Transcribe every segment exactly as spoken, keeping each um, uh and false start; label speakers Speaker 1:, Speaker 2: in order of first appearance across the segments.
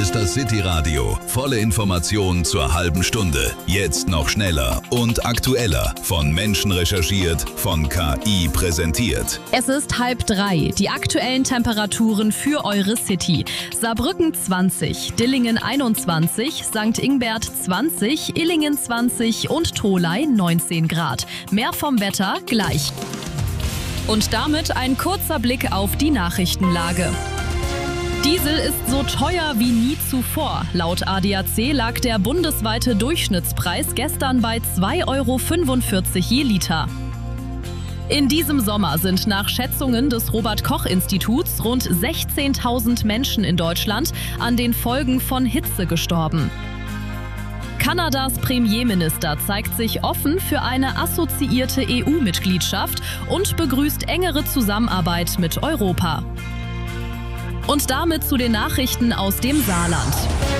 Speaker 1: ist das City Radio. Volle Informationen zur halben Stunde. Jetzt noch schneller und aktueller. Von Menschen recherchiert, von K I präsentiert.
Speaker 2: Es ist halb drei. Die aktuellen Temperaturen für eure City. Saarbrücken zwanzig, Dillingen einundzwanzig, Sankt Ingbert zwanzig, Illingen zwanzig und Tholey neunzehn Grad. Mehr vom Wetter gleich. Und damit ein kurzer Blick auf die Nachrichtenlage. Diesel ist so teuer wie nie zuvor. Laut A D A C lag der bundesweite Durchschnittspreis gestern bei zwei Euro fünfundvierzig je Liter. In diesem Sommer sind nach Schätzungen des Robert-Koch-Instituts rund sechzehntausend Menschen in Deutschland an den Folgen von Hitze gestorben. Kanadas Premierminister zeigt sich offen für eine assoziierte E U-Mitgliedschaft und begrüßt engere Zusammenarbeit mit Europa. Und damit zu den Nachrichten aus dem Saarland.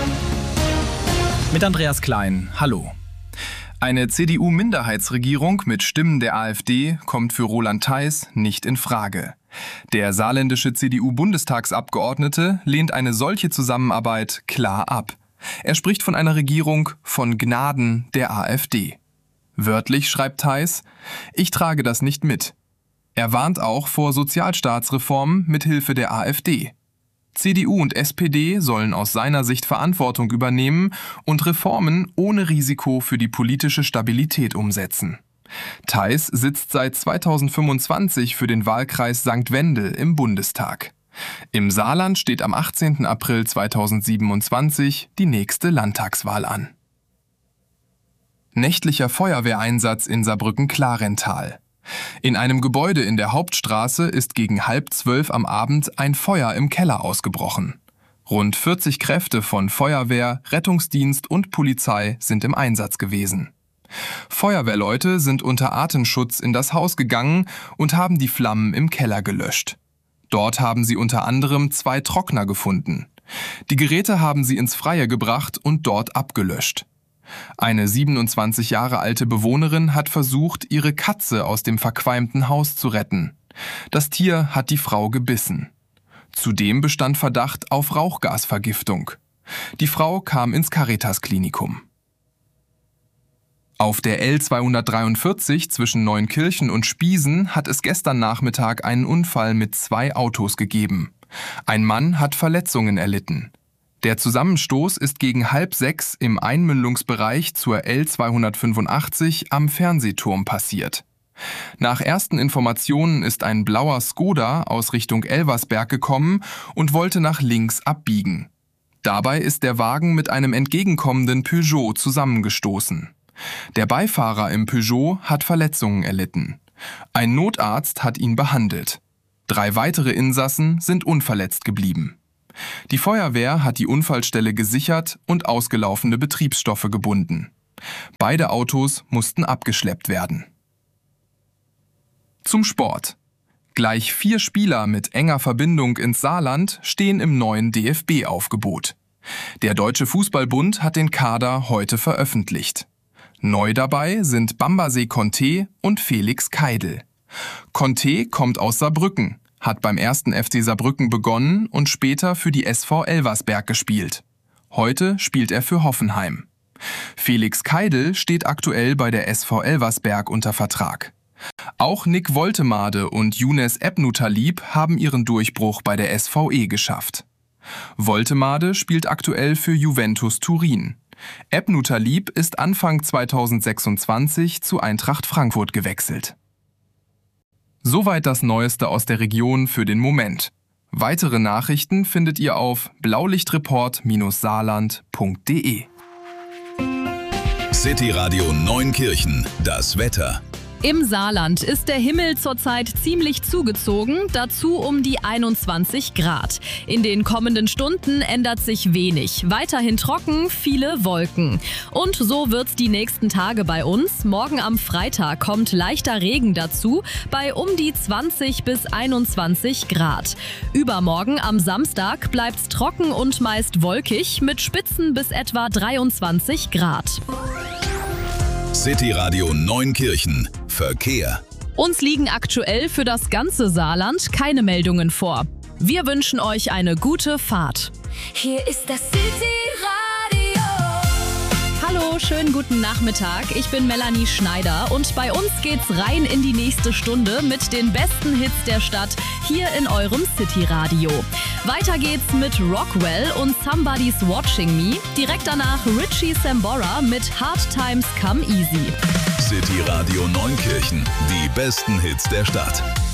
Speaker 3: Mit Andreas Klein, hallo. Eine C D U-Minderheitsregierung mit Stimmen der AfD kommt für Roland Theis nicht in Frage. Der saarländische C D U-Bundestagsabgeordnete lehnt eine solche Zusammenarbeit klar ab. Er spricht von einer Regierung von Gnaden der AfD. Wörtlich schreibt Theis: Ich trage das nicht mit. Er warnt auch vor Sozialstaatsreformen mit Hilfe der AfD. C D U und S P D sollen aus seiner Sicht Verantwortung übernehmen und Reformen ohne Risiko für die politische Stabilität umsetzen. Theis sitzt seit zweitausendfünfundzwanzig für den Wahlkreis Sankt Wendel im Bundestag. Im Saarland steht am achtzehnten April zweitausendsiebenundzwanzig die nächste Landtagswahl an. Nächtlicher Feuerwehreinsatz in Saarbrücken-Clarental. In einem Gebäude in der Hauptstraße ist gegen halb zwölf am Abend ein Feuer im Keller ausgebrochen. Rund vierzig Kräfte von Feuerwehr, Rettungsdienst und Polizei sind im Einsatz gewesen. Feuerwehrleute sind unter Atemschutz in das Haus gegangen und haben die Flammen im Keller gelöscht. Dort haben sie unter anderem zwei Trockner gefunden. Die Geräte haben sie ins Freie gebracht und dort abgelöscht. Eine siebenundzwanzig Jahre alte Bewohnerin hat versucht, ihre Katze aus dem verqualmten Haus zu retten. Das Tier hat die Frau gebissen. Zudem bestand Verdacht auf Rauchgasvergiftung. Die Frau kam ins Caritas-Klinikum. Auf der L zweihundertdreiundvierzig zwischen Neunkirchen und Spiesen hat es gestern Nachmittag einen Unfall mit zwei Autos gegeben. Ein Mann hat Verletzungen erlitten. Der Zusammenstoß ist gegen halb sechs im Einmündungsbereich zur L zweihundertfünfundachtzig am Fernsehturm passiert. Nach ersten Informationen ist ein blauer Skoda aus Richtung Elversberg gekommen und wollte nach links abbiegen. Dabei ist der Wagen mit einem entgegenkommenden Peugeot zusammengestoßen. Der Beifahrer im Peugeot hat Verletzungen erlitten. Ein Notarzt hat ihn behandelt. Drei weitere Insassen sind unverletzt geblieben. Die Feuerwehr hat die Unfallstelle gesichert und ausgelaufene Betriebsstoffe gebunden. Beide Autos mussten abgeschleppt werden. Zum Sport. Gleich vier Spieler mit enger Verbindung ins Saarland stehen im neuen D F B-Aufgebot. Der Deutsche Fußballbund hat den Kader heute veröffentlicht. Neu dabei sind Bambaset Conté und Felix Keidel. Conté kommt aus Saarbrücken, hat beim ersten F C Saarbrücken begonnen und später für die S V Elversberg gespielt. Heute spielt er für Hoffenheim. Felix Keidel steht aktuell bei der S V Elversberg unter Vertrag. Auch Nick Woltemade und Younes Ebnutalib haben ihren Durchbruch bei der S V E geschafft. Woltemade spielt aktuell für Juventus Turin. Ebnutalib ist Anfang zweitausendsechsundzwanzig zu Eintracht Frankfurt gewechselt. Soweit das Neueste aus der Region für den Moment. Weitere Nachrichten findet ihr auf blaulichtreport saarland punkt de.
Speaker 1: City Radio Neunkirchen, das Wetter.
Speaker 2: Im Saarland ist der Himmel zurzeit ziemlich zugezogen, dazu um die einundzwanzig Grad. In den kommenden Stunden ändert sich wenig. Weiterhin trocken, viele Wolken. Und so wird's die nächsten Tage bei uns. Morgen am Freitag kommt leichter Regen dazu, bei um die zwanzig bis einundzwanzig Grad. Übermorgen am Samstag bleibt's trocken und meist wolkig mit Spitzen bis etwa dreiundzwanzig Grad.
Speaker 1: City Radio Neunkirchen. Verkehr.
Speaker 2: Uns liegen aktuell für das ganze Saarland keine Meldungen vor. Wir wünschen euch eine gute Fahrt.
Speaker 4: Hier ist das City Radio.
Speaker 2: Hallo, schönen guten Nachmittag. Ich bin Melanie Schneider und bei uns geht's rein in die nächste Stunde mit den besten Hits der Stadt hier in eurem City Radio. Weiter geht's mit Rockwell und Somebody's Watching Me. Direkt danach Richie Sambora mit Hard Times Come Easy.
Speaker 1: City Radio Neunkirchen, die besten Hits der Stadt.